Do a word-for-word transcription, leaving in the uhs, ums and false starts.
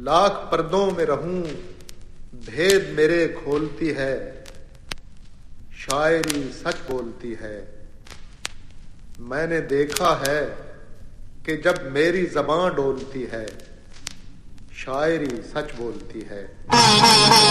लाख पर्दों में रहूं भेद मेरे खोलती है, शायरी सच बोलती है। मैंने देखा है कि जब मेरी ज़बां डोलती है, शायरी सच बोलती है।